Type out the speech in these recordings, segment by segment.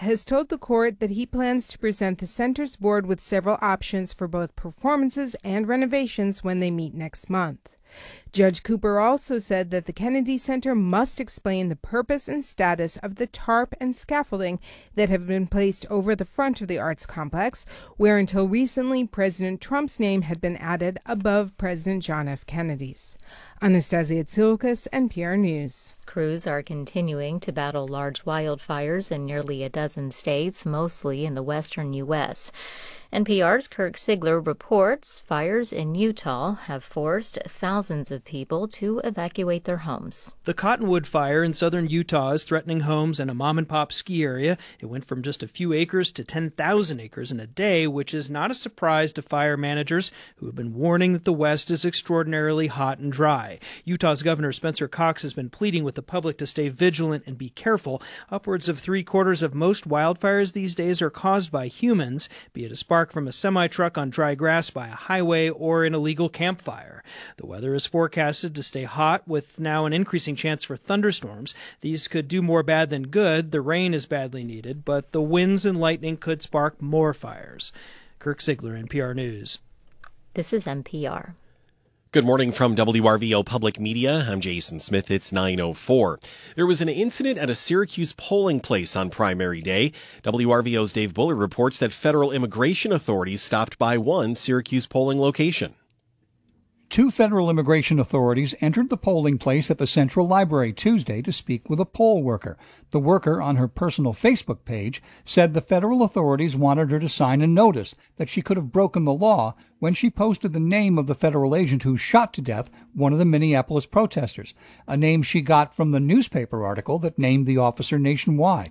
has told the court that he plans to present the center's board with several options for both performances and renovations when they meet next month. Judge Cooper also said that the Kennedy Center must explain the purpose and status of the tarp and scaffolding that have been placed over the front of the arts complex, where until recently President Trump's name had been added above President John F. Kennedy's. Anastasia Tsilkas, NPR News. Crews are continuing to battle large wildfires in nearly a dozen states, mostly in the western U.S. NPR's Kirk Sigler reports fires in Utah have forced thousands of people to evacuate their homes. The Cottonwood Fire in southern Utah is threatening homes and a mom-and-pop ski area. It went from just a few acres to 10,000 acres in a day, which is not a surprise to fire managers who have been warning that the West is extraordinarily hot and dry. Utah's Governor Spencer Cox has been pleading with the public to stay vigilant and be careful. Upwards of 3/4 of most wildfires these days are caused by humans, be it a spark from a semi-truck on dry grass by a highway or an illegal campfire. The weather is forecasted to stay hot, with now an increasing chance for thunderstorms. These could do more bad than good. The rain is badly needed, but the winds and lightning could spark more fires. Kirk Sigler, NPR News. This is NPR. Good morning from WRVO Public Media. I'm Jason Smith. It's 9:04. There was an incident at a Syracuse polling place on primary day. WRVO's Dave Bullard reports that federal immigration authorities stopped by one Syracuse polling location. Two federal immigration authorities entered the polling place at the Central Library Tuesday to speak with a poll worker. The worker, on her personal Facebook page, said the federal authorities wanted her to sign a notice that she could have broken the law when she posted the name of the federal agent who shot to death one of the Minneapolis protesters, a name she got from the newspaper article that named the officer nationwide.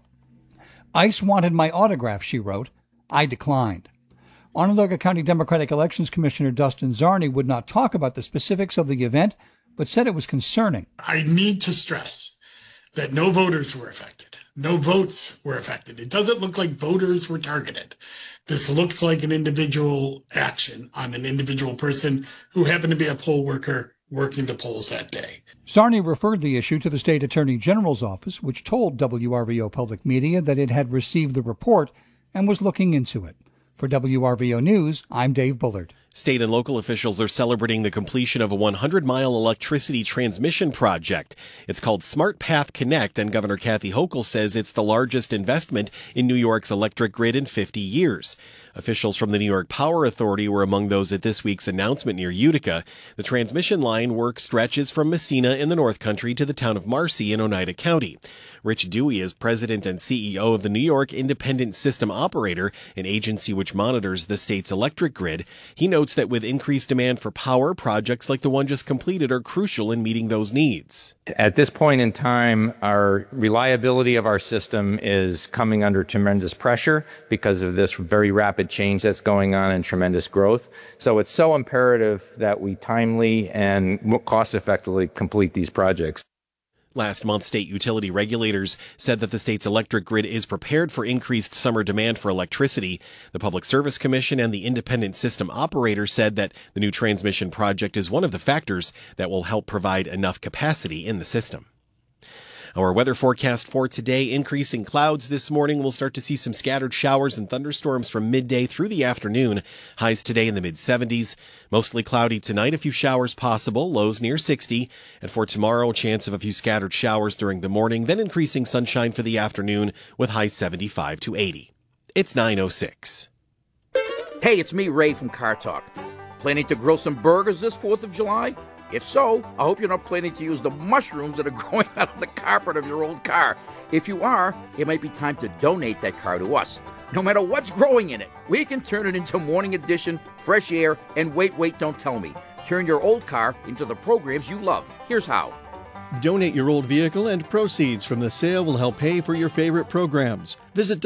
ICE wanted my autograph, she wrote. I declined. Onondaga County Democratic Elections Commissioner Dustin Czarny would not talk about the specifics of the event, but said it was concerning. I need to stress that no voters were affected. No votes were affected. It doesn't look like voters were targeted. This looks like an individual action on an individual person who happened to be a poll worker working the polls that day. Czarny referred the issue to the state attorney general's office, which told WRVO Public Media that it had received the report and was looking into it. For WRVO News, I'm Dave Bullard. State and local officials are celebrating the completion of a 100-mile electricity transmission project. It's called Smart Path Connect, and Governor Kathy Hochul says it's the largest investment in New York's electric grid in 50 years. Officials from the New York Power Authority were among those at this week's announcement near Utica. The transmission line work stretches from Messina in the North Country to the town of Marcy in Oneida County. Rich Dewey is president and CEO of the New York Independent System Operator, an agency which monitors the state's electric grid. He notes that with increased demand for power, projects like the one just completed are crucial in meeting those needs. At this point in time, our reliability of our system is coming under tremendous pressure because of this very rapid change that's going on and tremendous growth. So it's so imperative that we timely and cost-effectively complete these projects. Last month, state utility regulators said that the state's electric grid is prepared for increased summer demand for electricity. The Public Service Commission and the Independent System Operator said that the new transmission project is one of the factors that will help provide enough capacity in the system. Our weather forecast for today, increasing clouds this morning. We'll start to see some scattered showers and thunderstorms from midday through the afternoon. Highs today in the mid-70s. Mostly cloudy tonight, a few showers possible, lows near 60. And for tomorrow, a chance of a few scattered showers during the morning, then increasing sunshine for the afternoon with highs 75 to 80. It's 9:06. Hey, it's me, Ray from Car Talk. Planning to grill some burgers this 4th of July? If so, I hope you're not planning to use the mushrooms that are growing out of the carpet of your old car. If you are, it might be time to donate that car to us. No matter what's growing in it, we can turn it into Morning Edition, fresh air, and wait, don't tell me. Turn your old car into the programs you love. Here's how. Donate your old vehicle and proceeds from the sale will help pay for your favorite programs. Visit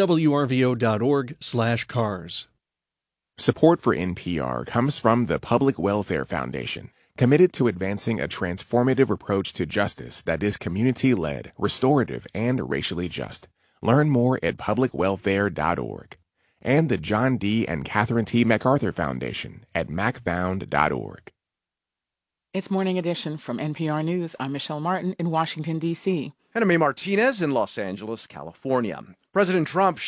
wrvo.org/cars. Support for NPR comes from the Public Welfare Foundation, committed to advancing a transformative approach to justice that is community-led, restorative, and racially just. Learn more at publicwelfare.org. And the John D. and Catherine T. MacArthur Foundation at macfound.org. It's Morning Edition from NPR News. I'm Michelle Martin in Washington, D.C. And I'm Martinez in Los Angeles, California. President Trump